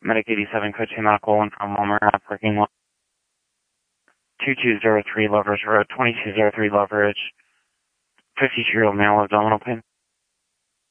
Medic 87, Code 2 Medical 1 from Walmart parking lot. 2203 Loveridge Road, 2203 Loveridge. 52-year-old male, abdominal pain.